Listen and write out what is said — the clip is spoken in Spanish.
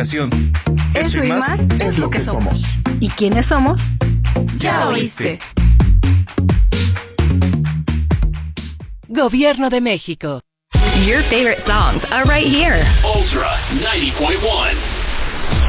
educación. Eso y más es lo que somos. ¿Y quiénes somos? Ya oíste. Gobierno de México. Your favorite songs are right here. Ultra 90.1.